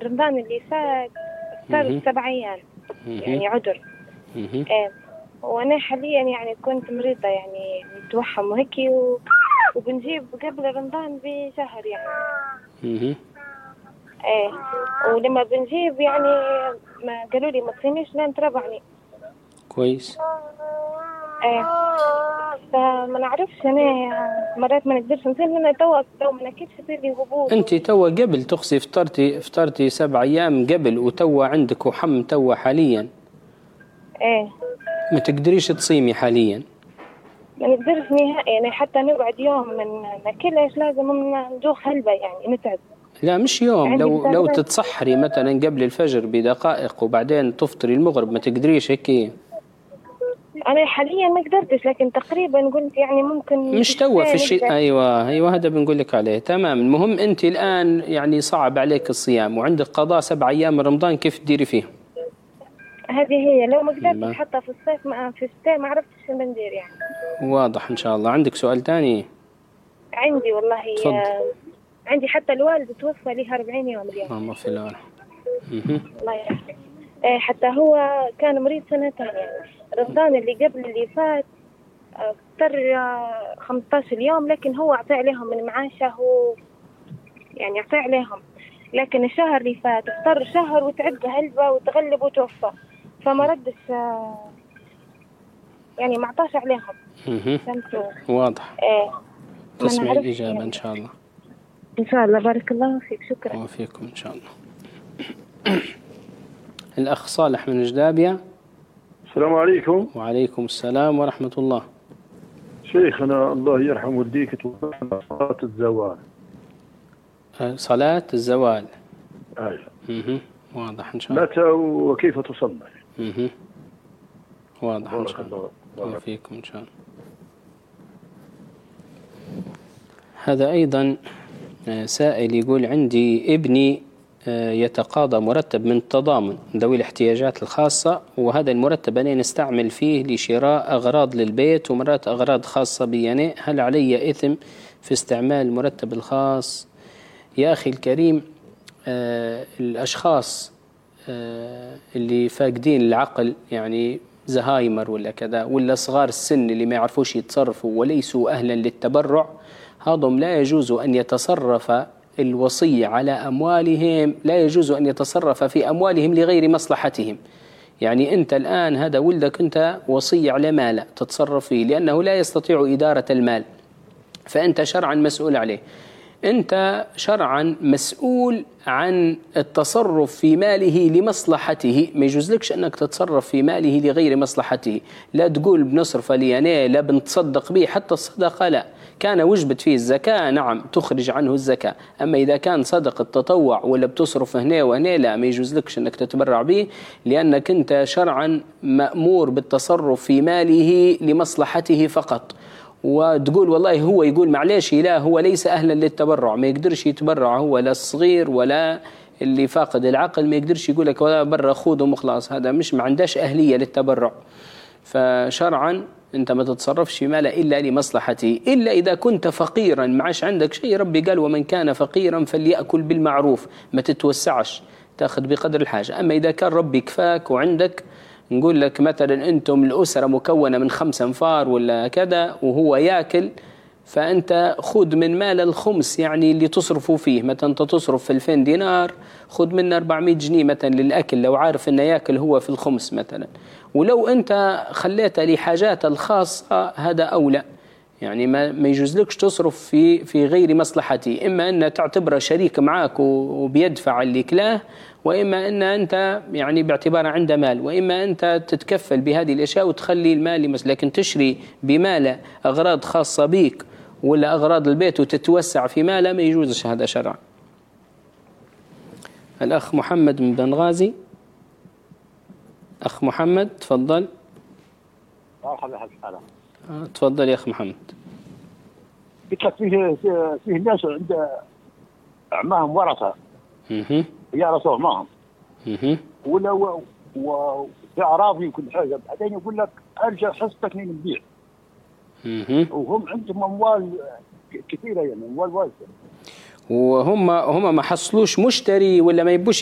رمضان اللي فات صار 7 أيام يعني عذر. وأنا حاليا يعني كنت مريضة يعني متوحم وهيك وبنجيب قبل رمضان بشهر يعني. ولما بنجيب يعني ما قالوا لي ما تصيميش لين تربعني. كويس. فما نعرفش أنا مرات ما نقدرش نصيم لنا تو ما نكيدش يصير لي هبوط. أنت تو قبل تقصي فطرتي 7 أيام قبل وتو عندك وحم تو حاليا. ما تقدريش تصيمي حاليا. ما نقدرش نهائي يعني حتى نقعد يوم من ناكلش لازم ندوخ هلبة يعني نتعب. لا مش يوم، لو تتسحري مثلا قبل الفجر بدقائق وبعدين تفطري المغرب ما تقدريش هيك. أنا حاليا ما قدرتش لكن تقريبا قلت يعني ممكن مش توا في الشيء. أيوة هذا بنقول لك عليه. تمام. المهم أنت الآن يعني صعب عليك الصيام وعندك قضاء 7 أيام من رمضان، كيف تديري فيه؟ هذه هي لو ما قدرتش حتى في الصيف في الشتاء ما عرفتش شو بندير يعني. واضح إن شاء الله. عندك سؤال تاني؟ عندي والله. عندي حتى الوالد توفى لي 40 يوم اليوم. الله في العافية. الله يحفظك. حتى هو كان مريض 2 سنين يعني. رمضان اللي قبل اللي فات افتر 15 يوم لكن هو أعطي عليهم من معاشه هو يعني أعطي عليهم. لكن الشهر اللي فات افتر شهر وتعب هلبة وتغلب وتوفى فما ردش يعني ما عطاش عليهم. واضح. تسمع الإجابة يعني. إن شاء الله. إن شاء الله. بارك الله فيك. شكرا. وفيكم إن شاء الله. الأخ صالح من جدابية. السلام عليكم. وعليكم السلام ورحمة الله. شيخنا الله يرحم والديك صلاة الزوال. صلاة الزوال. أيوة. واضح إن شاء الله. متى وكيف تصلى؟ واضح إن شاء الله. وفيكم إن شاء الله. هذا أيضا سائل يقول عندي ابني يتقاضى مرتب من التضامن ذوي الاحتياجات الخاصة، وهذا المرتب أنا نستعمل فيه لشراء أغراض للبيت ومرات أغراض خاصة بي. يعني هل علي إثم في استعمال المرتب الخاص؟ يا أخي الكريم، الأشخاص اللي فاقدين العقل يعني زهايمر ولا كذا ولا صغار السن اللي ما يعرفوش يتصرفوا وليسوا أهلا للتبرع، هذم لا يجوز أن يتصرف الوصي على أموالهم، لا يجوز أن يتصرف في أموالهم لغير مصلحتهم. يعني أنت الآن هذا ولدك أنت وصي على ماله تتصرف فيه لأنه لا يستطيع إدارة المال، فأنت شرعا مسؤول عليه. أنت شرعا مسؤول عن التصرف في ماله لمصلحته، ما يجوزلكش أنك تتصرف في ماله لغير مصلحته. لا تقول بنصرف لي أنا، لا بنتصدق به، حتى الصدقة لا. كان وجبت فيه الزكاة نعم تخرج عنه الزكاة، أما إذا كان صدق التطوع ولا بتصرف هنا وهنا لا، ما يجوزلكش أنك تتبرع به، لأنك أنت شرعا مأمور بالتصرف في ماله لمصلحته فقط. وتقول والله هو يقول معليش لا هو ليس أهلا للتبرع، ما يقدرش يتبرع هو، لا الصغير ولا اللي فاقد العقل ما يقدرش يقول لك ولا برا خذ ومخلص، هذا مش ما عندهش أهلية للتبرع. فشرعا أنت ما تتصرفش في ماله إلا لمصلحته، إلا إذا كنت فقيرا معش عندك شيء. ربي قال ومن كان فقيرا فليأكل بالمعروف، ما تتوسعش تأخذ بقدر الحاجة. أما إذا كان ربي كفاك وعندك، نقول لك مثلا أنتم الأسرة مكونة من 5 أنفار ولا كذا وهو يأكل، فأنت خذ من مال الخمس يعني اللي تصرفوا فيه. مثلا أنت تصرف في 2000 دينار، خذ من 400 جنيه مثلا للأكل لو عارف أنه يأكل هو في الخمس مثلا. ولو أنت خليته لحاجات الخاصة هذا أولى، يعني ما يجوزلكش تصرف في غير مصلحتي. إما أن تعتبره شريك معاك وبيدفع اللي كلاه، وإما أن أنت يعني باعتباره عنده مال، وإما أنت تتكفل بهذه الأشياء وتخلي المال لكن تشري بماله أغراض خاصة بيك ولا أغراض البيت وتتوسع في ماله، ما يجوزش هذا شرعا. الأخ محمد من بنغازي. أخ محمد تفضل. تفضل يا أخ محمد. قلت لك فيه ناس عند أعماهم ورثة يرثوا معهم ولا وفي أراضي وكل حاجة، بعدين يقول لك أرجع حصتك نبيع، وهم عندهم أموال كثيرة يعني أموال واسعة، وهم ما حصلوش مشتري ولا ما يبوش